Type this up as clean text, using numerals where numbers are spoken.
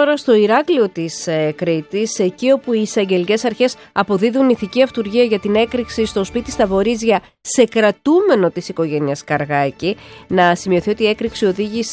τώρα στο Ηράκλειο της Κρήτης, εκεί όπου οι εισαγγελικές αρχές αποδίδουν ηθική αυτουργία για την έκρηξη στο σπίτι στα Βορίζια σε κρατούμενο της οικογένειας Καργάκη. Να σημειωθεί ότι η έκρηξη οδήγησε